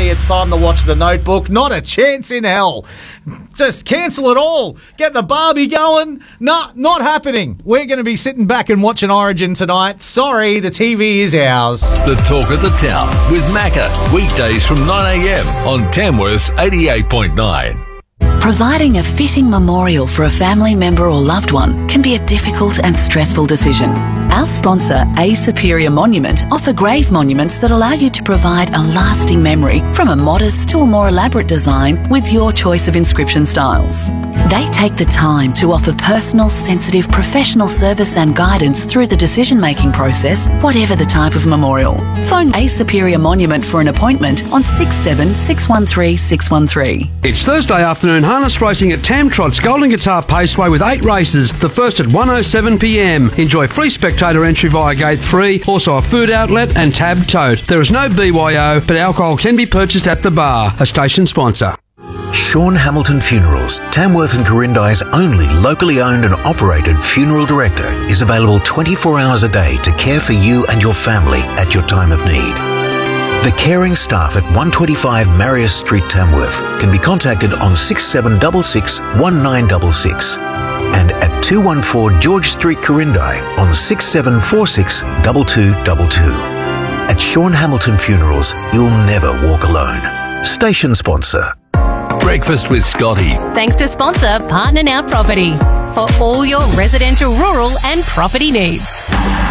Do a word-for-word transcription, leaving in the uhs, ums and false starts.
Friday, it's time to watch The Notebook. Not a chance in hell. Just cancel it all. Get the Barbie going. Nah, not happening. We're going to be sitting back and watching Origin tonight. Sorry, the T V is ours. The Talk of the Town with Macca. Weekdays from nine a.m. on Tamworth's eighty-eight point nine. Providing a fitting memorial for a family member or loved one can be a difficult and stressful decision. Our sponsor, A Superior Monument, offer grave monuments that allow you to provide a lasting memory, from a modest to a more elaborate design with your choice of inscription styles. They take the time to offer personal, sensitive, professional service and guidance through the decision-making process, whatever the type of memorial. Phone A Superior Monument for an appointment on six seven six one three six one three. It's Thursday afternoon harness racing at Tam Trot's Golden Guitar Paceway with eight races, the first at one oh seven p m. Enjoy free spectator entry via Gate three, also a food outlet and tab tote. There is no B Y O, but alcohol can be purchased at the bar. A station sponsor. Sean Hamilton Funerals, Tamworth and Corindi's only locally owned and operated funeral director, is available twenty-four hours a day to care for you and your family at your time of need. The caring staff at one twenty-five Marius Street, Tamworth, can be contacted on six seven six six, one nine six six and at two one four George Street, Corindi on six seven four six, two two two two. At Sean Hamilton Funerals, you'll never walk alone. Station sponsor. Breakfast with Scotty. Thanks to sponsor Partner Now Property for all your residential, rural and property needs.